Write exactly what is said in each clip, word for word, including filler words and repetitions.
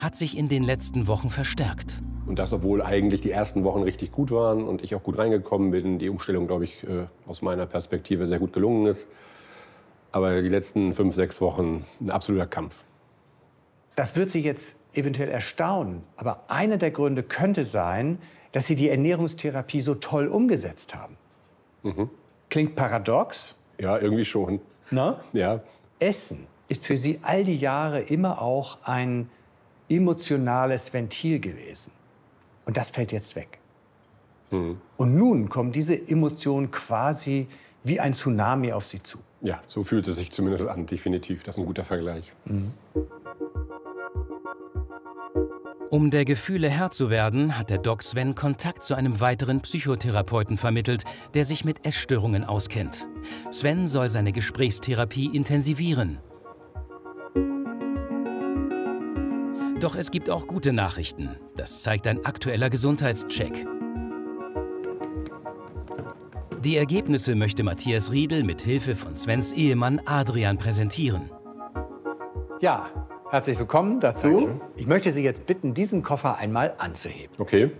hat sich in den letzten Wochen verstärkt. Und das, obwohl eigentlich die ersten Wochen richtig gut waren und ich auch gut reingekommen bin. Die Umstellung, glaube ich, aus meiner Perspektive sehr gut gelungen ist. Aber die letzten fünf, sechs Wochen ein absoluter Kampf. Das wird Sie jetzt eventuell erstaunen. Aber einer der Gründe könnte sein, dass Sie die Ernährungstherapie so toll umgesetzt haben. Mhm. Klingt paradox? Ja, irgendwie schon. Na? Ja. Essen ist für Sie all die Jahre immer auch ein emotionales Ventil gewesen. Und das fällt jetzt weg. Mhm. Und nun kommen diese Emotionen quasi wie ein Tsunami auf Sie zu. Ja, so fühlt es sich zumindest an, definitiv. Das ist ein guter Vergleich. Mhm. Um der Gefühle Herr zu werden, hat der Doc Sven Kontakt zu einem weiteren Psychotherapeuten vermittelt, der sich mit Essstörungen auskennt. Sven soll seine Gesprächstherapie intensivieren. Doch es gibt auch gute Nachrichten. Das zeigt ein aktueller Gesundheitscheck. Die Ergebnisse möchte Matthias Riedel mit Hilfe von Svens Ehemann Adrian präsentieren. Ja, herzlich willkommen dazu. Dankeschön. Ich möchte Sie jetzt bitten, diesen Koffer einmal anzuheben. Okay.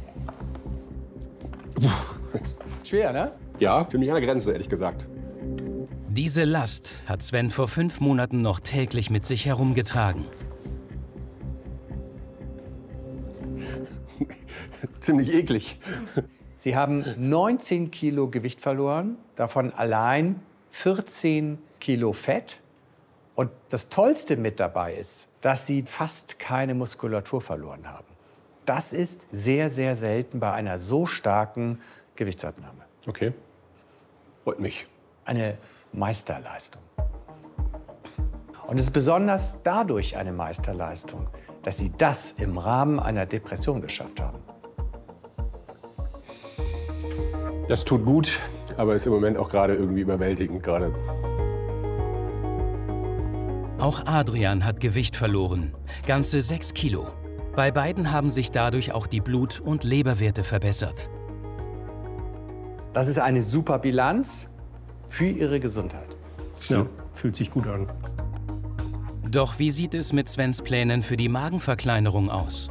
Schwer, ne? Ja, ziemlich an der Grenze, ehrlich gesagt. Diese Last hat Sven vor fünf Monaten noch täglich mit sich herumgetragen. Ziemlich eklig. Sie haben neunzehn Kilo Gewicht verloren, davon allein vierzehn Kilo Fett. Und das Tollste mit dabei ist, dass Sie fast keine Muskulatur verloren haben. Das ist sehr, sehr selten bei einer so starken Gewichtsabnahme. Okay. Freut mich. Eine Meisterleistung. Und es ist besonders dadurch eine Meisterleistung, dass Sie das im Rahmen einer Depression geschafft haben. Das tut gut, aber ist im Moment auch gerade irgendwie überwältigend gerade. Auch Adrian hat Gewicht verloren, ganze sechs Kilo. Bei beiden haben sich dadurch auch die Blut- und Leberwerte verbessert. Das ist eine super Bilanz für Ihre Gesundheit. Ja, fühlt sich gut an. Doch wie sieht es mit Svens Plänen für die Magenverkleinerung aus?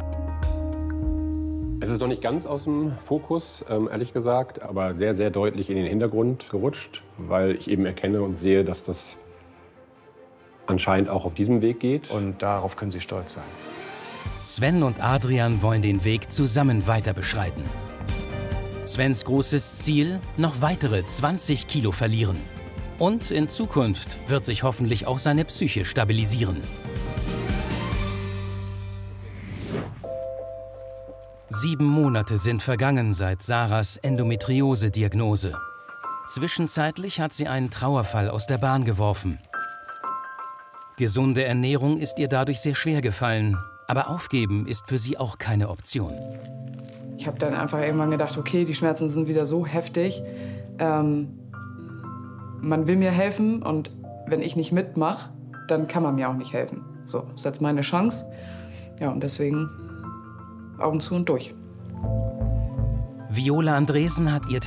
Es ist noch nicht ganz aus dem Fokus, ähm, ehrlich gesagt, aber sehr, sehr deutlich in den Hintergrund gerutscht, weil ich eben erkenne und sehe, dass das anscheinend auch auf diesem Weg geht. Und darauf können Sie stolz sein. Sven und Adrian wollen den Weg zusammen weiter beschreiten. Svens großes Ziel, noch weitere zwanzig Kilo verlieren. Und in Zukunft wird sich hoffentlich auch seine Psyche stabilisieren. Sieben Monate sind vergangen seit Sarahs Endometriose-Diagnose. Zwischenzeitlich hat sie einen Trauerfall aus der Bahn geworfen. Gesunde Ernährung ist ihr dadurch sehr schwer gefallen, aber aufgeben ist für sie auch keine Option. Ich habe dann einfach irgendwann gedacht, okay, die Schmerzen sind wieder so heftig. Ähm, man will mir helfen und wenn ich nicht mitmache, dann kann man mir auch nicht helfen. So, das ist jetzt meine Chance. Ja, und deswegen Augen zu und durch. Viola Andresen hat ihr